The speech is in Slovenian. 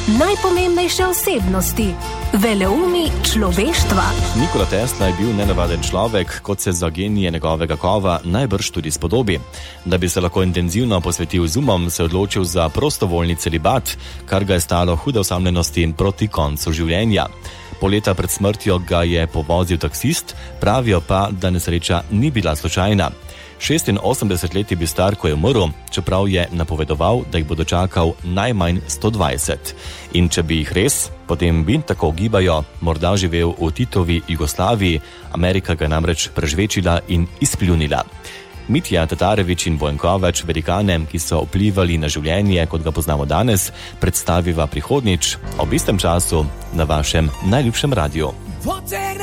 najpomembnejše osebnosti, veleumi človeštva. Nikola Tesla je bil nenavaden človek, kot se za genije njegovega kova najbrž tudi spodobi. Da bi se lahko intenzivno posvetil z umom, se je odločil za prostovoljni celibat, kar ga je stalo hude osamljenosti proti koncu življenja. Pol leta pred smrtjo ga je povozil taksist, pravijo pa, da nesreča ni bila slučajna. 86 let je bil star, ko je umrl, čeprav je napovedoval, da jih bo dočakal najmanj 120. In če bi jih res, potem bi, tako gibajo, morda živel v Titovi Jugoslaviji, Amerika ga namreč prežvečila in izpljunila. Mitja Tatarević in Bojan Kovač, velikane, ki so vplivali na življenje, kot ga poznamo danes, predstaviva prihodnjič ob istem času na vašem najljubšem radiju.